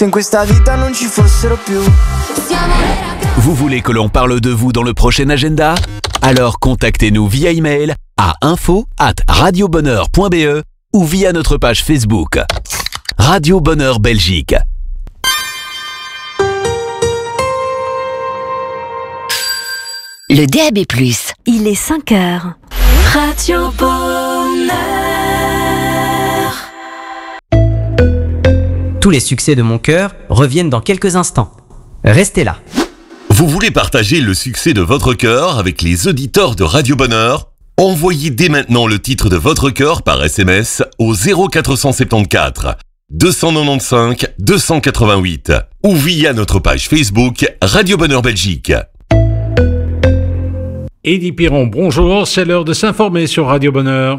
Se in questa vita non ci fossero più. Vous voulez que l'on parle de vous dans le prochain agenda? Alors contactez-nous via email à info@radiobonheur.be ou via notre page Facebook. Radio Bonheur Belgique. Le DAB+. Il est 5h. Radio Bonheur. Tous les succès de mon cœur reviennent dans quelques instants. Restez là. Vous voulez partager le succès de votre cœur avec les auditeurs de Radio Bonheur? Envoyez dès maintenant le titre de votre cœur par SMS au 0474 295 288 ou via notre page Facebook Radio Bonheur Belgique. Eddy Piron, bonjour, c'est l'heure de s'informer sur Radio Bonheur.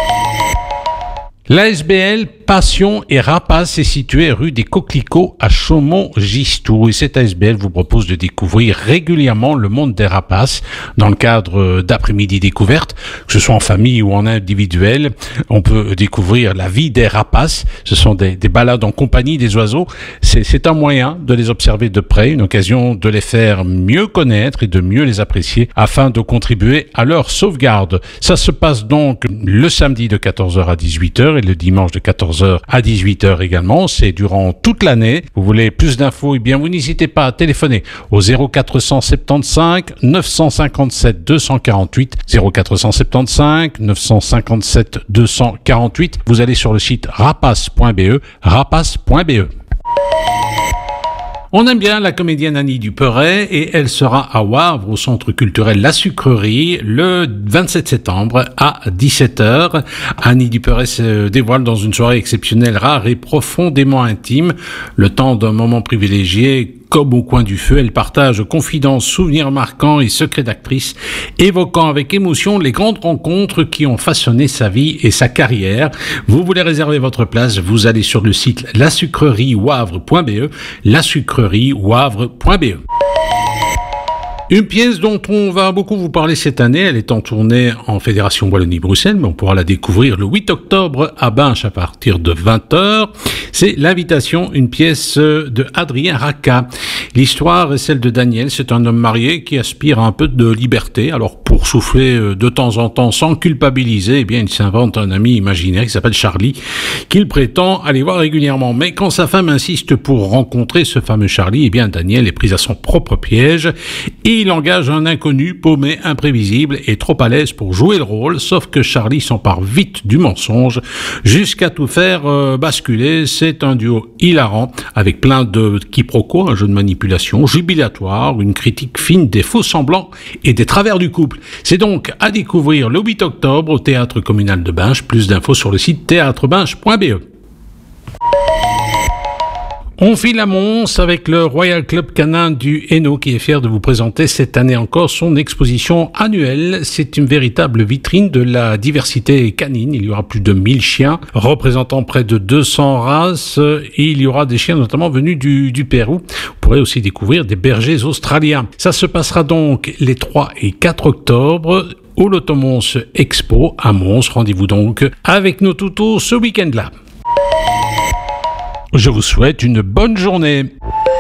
L'ASBL Passion et Rapace est située rue des Coquelicots à Chaumont-Gistoux et cette ASBL vous propose de découvrir régulièrement le monde des rapaces dans le cadre d'après-midi découvertes, que ce soit en famille ou en individuel. On peut découvrir la vie des rapaces, ce sont des balades en compagnie des oiseaux. C'est un moyen de les observer de près, une occasion de les faire mieux connaître et de mieux les apprécier afin de contribuer à leur sauvegarde. Ça se passe donc le samedi de 14h à 18h et le dimanche de 14h à 18h également. C'est durant toute l'année. Vous voulez plus d'infos? Eh bien, vous n'hésitez pas à téléphoner au 0475 957 248 0475 957 248. Vous allez sur le site rapace.be. On aime bien la comédienne Annie Duperet et elle sera à Wavre au centre culturel La Sucrerie le 27 septembre à 17h. Annie Duperet se dévoile dans une soirée exceptionnelle, rare et profondément intime. Le temps d'un moment privilégié. Comme au coin du feu, elle partage confidences, souvenirs marquants et secrets d'actrice, évoquant avec émotion les grandes rencontres qui ont façonné sa vie et sa carrière. Vous voulez réserver votre place, vous allez sur le site lasucreriewavre.be, lasucreriewavre.be. Une pièce dont on va beaucoup vous parler cette année, elle est en tournée en Fédération Wallonie-Bruxelles, mais on pourra la découvrir le 8 octobre à Binche à partir de 20h. C'est L'Invitation, une pièce de Adrien Racca. L'histoire est celle de Daniel, c'est un homme marié qui aspire à un peu de liberté. Alors pour souffler de temps en temps sans culpabiliser, eh bien il s'invente un ami imaginaire qui s'appelle Charlie, qu'il prétend aller voir régulièrement. Mais quand sa femme insiste pour rencontrer ce fameux Charlie, eh bien Daniel est pris à son propre piège et il engage un inconnu paumé, imprévisible et trop à l'aise pour jouer le rôle, sauf que Charlie s'empare vite du mensonge jusqu'à tout faire basculer. C'est un duo hilarant avec plein de quiproquos, un jeu de manipulation jubilatoire, une critique fine des faux semblants et des travers du couple. C'est donc à découvrir le 8 octobre au Théâtre Communal de Binche. Plus d'infos sur le site théâtrebinche.be. On file à Mons avec le Royal Club Canin du Hainaut qui est fier de vous présenter cette année encore son exposition annuelle. C'est une véritable vitrine de la diversité canine. Il y aura plus de 1000 chiens représentant près de 200 races et il y aura des chiens notamment venus du Pérou. Vous pourrez aussi découvrir des bergers australiens. Ça se passera donc les 3 et 4 octobre au Lotomons Expo à Mons. Rendez-vous donc avec nos toutous ce week-end-là. Je vous souhaite une bonne journée.